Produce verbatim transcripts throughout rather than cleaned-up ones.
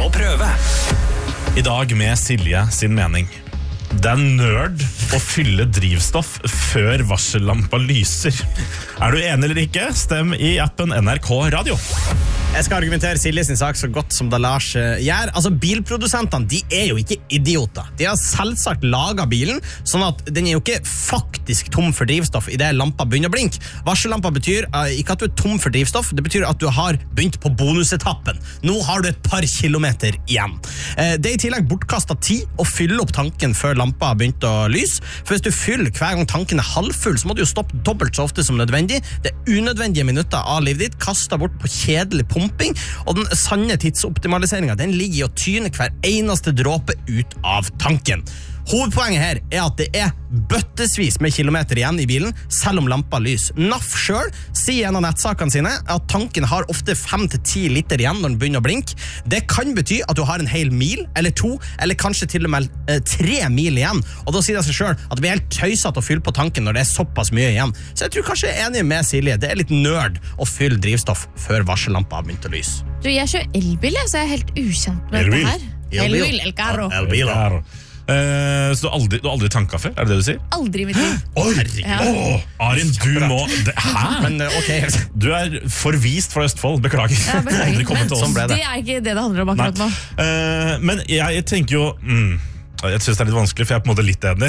å prøve. I dag med Silje sin mening. Det er nerd å fylle drivstoff før varsellampa lyser. Er du enig eller ikke? Stem i appen N R K Radio. Jeg skal argumentere Silje sin sak så godt som det Lars gjør. Altså, bilprodusentene, de er jo ikke idioter. De har selvsagt laget bilen, sånn at den er jo ikke faktisk tom for drivstoff i det lampa begynner å blinke. Varsellampa betyr uh, ikke at du er tom for drivstoff, det betyr at du har begynt på bonusetappen. Nå har du et par kilometer igjen. Uh, det er i tillegg bortkastet tid å fylle opp tanken før lampa har begynt å lyse. For hvis du fyller hver gang tanken er halvfull, så må du jo stoppe dobbelt så ofte som nødvendig. Det er unødvendige minutter av livet ditt, kastet bort på kjedelig pump. Og den sanne tidsoptimaliseringen, den ligger i å tyne hver eneste dråpe ut av tanken. Hovedpoenget her er at det er bøttesvis med kilometer igjen i bilen, selv om lampa lys. N A F selv sier en av nettsakene sine at tanken har ofte fem til ti liter igjen når den begynner å blinke. Det kan bety at du har en hel mil, eller to, eller kanskje til og med eh, tre mil igjen. Og da sier det seg selv at det blir helt tøysete å fylle på tanken når det er såpass mye igjen. Så jeg tror kanskje jeg er enig med Silje. Det er litt nerd å fylle drivstoff før varsellampa har begynt å lyse. Du, jeg kjører elbil, så jeg er helt ukjent med Elbil? dette her. Elbil, el carro. Elbil, da. Uh, så du har aldri, du har aldri tanket før, er det det du sier? Aldri i mitt liv. Oi, Ja. Åh, Arin, du må det, Hæ? Men uh, ok, Du er forvist fra Østfold, beklager, Ja, beklager. Aldri kommet Men til oss sånn ble det er ikke det det handler om akkurat nå. uh, Men jeg, jeg tenker jo mm, Jeg synes det er litt vanskelig, for jeg er på en måte litt enig.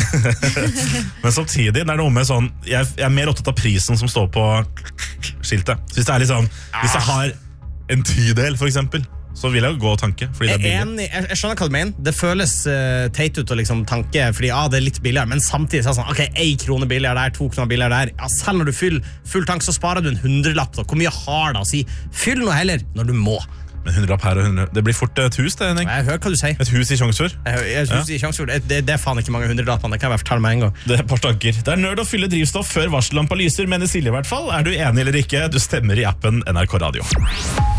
Men samtidig, det er noe med sånn jeg, jeg er mer opptatt av prisen som står på skiltet. Så hvis det er litt sånn Hvis jeg har en tidel, for eksempel, så vil jeg jo gå og tanke, fordi det er Jeg, er billig. enig, jeg, jeg skjønner hva du mener. Det føles uh, teit ut å liksom tanke, fordi ja, det er litt billigere, men samtidig så er det sånn, ok, en krone billigere der, to kroner billigere der. Ja, selv når du fyller full tank, så sparer du en hundrelapp. Da. Hvor mye har det å si? Fyll noe heller når du må. Men hundrelapp her og hundre Det blir fort et hus, det, Henning. Jeg hører hva du sier. Et hus i Tjongsfjord. Jeg, jeg, jeg, jeg, jeg, det, det, det er faen ikke mange hundrelappene, det kan jeg bare fortelle meg en gang. Det er et par tanker. Det er nerd å fylle drivstoff før varsellampa lyser, mener Silje i hvert fall. Er du enig eller ikke? Du stemmer i appen N R K Radio.